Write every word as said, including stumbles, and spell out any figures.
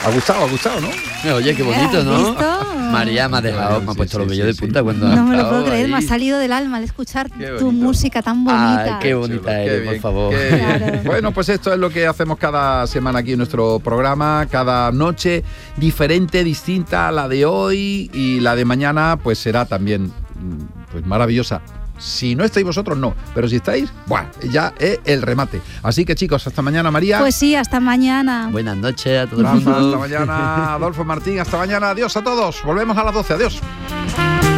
Ha gustado, ha gustado, ¿no? Oye, qué bonito, ¿no? ¿Visto? María me ha dejado, me ha Sí, puesto sí, los vellos sí, de punta sí. cuando No ha me lo estado puedo creer, ahí. me ha salido del alma al escuchar Qué tu bonito. música tan bonita. Ay, qué Chulo, bonita qué eres, bien, por favor. qué bien. Claro. Bueno, pues esto es lo que hacemos cada semana aquí en nuestro programa, cada noche diferente, distinta a la de hoy, y la de mañana pues será también pues maravillosa. Si no estáis vosotros, no, pero si estáis, ¡buah! Ya es el remate. Así que chicos, hasta mañana, María. Pues sí, hasta mañana. Buenas noches a todo el Rafa, mundo. hasta mañana, Adolfo Martín, hasta mañana, adiós a todos. Volvemos a las doce, adiós.